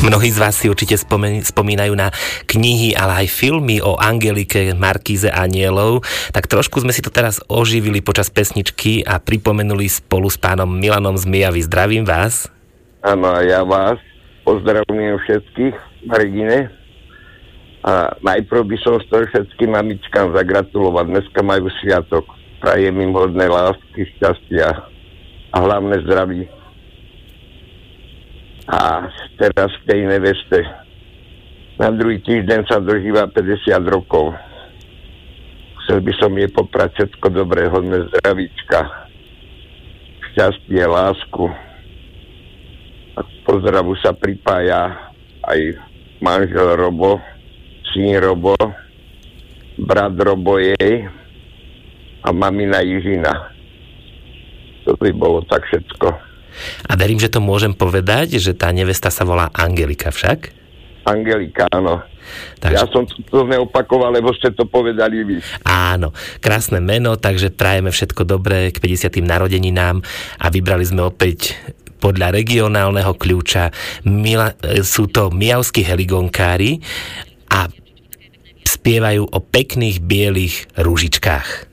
Mnohí z vás si určite spomínajú na knihy, ale aj filmy o Angelike, Markíze anielov. Tak trošku sme si to teraz oživili počas pesničky a pripomenuli spolu s pánom Milanom z Mijavy. Zdravím vás. Áno, ja vás pozdravujem všetkých v Regine. A najprv by som všetkým mamičkám zagratulovať. Dneska majú sviatok. Prajem im hodné lásky, šťastia a hlavné zdraví. A teraz k tej neveste. Na druhý týždeň sa dožíva 50 rokov. Chcel by som jej poprať všetko dobré, hodné zdravíčka, šťastie, lásku. A k pozdravu sa pripája aj manžel Robo, syn Robo, brat Robo jej a mamina Jižina. To by bolo tak všetko. A verím, že to môžem povedať, že tá nevesta sa volá Angelika však? Angelika, áno. Takže... Ja som to neopakoval, lebo ste to povedali vy. Áno, krásne meno, takže prajeme všetko dobré k 50. narodeninám a vybrali sme opäť podľa regionálneho kľúča. Sú to mijavskí heligonkári a spievajú o pekných bielých rúžičkách.